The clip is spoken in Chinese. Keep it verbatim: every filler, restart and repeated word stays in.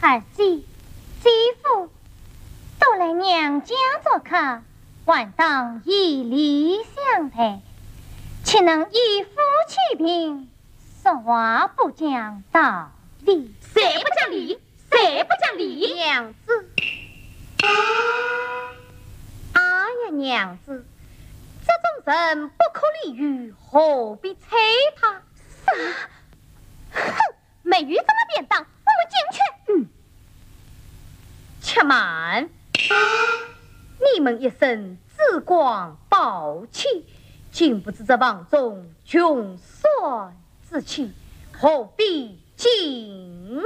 儿媳、媳妇都来娘家做客，还当以礼相待，岂能以夫欺平，说话不讲道理？ 谁不讲理？谁不讲理？ 娘子，哎呀，娘子，这种人不可理喻，何必催他？ 啥？哼！美玉怎么便当？我们进去。 嗯，且慢，你们一生紫光宝气，竟不知这王中穷酸之气，何必进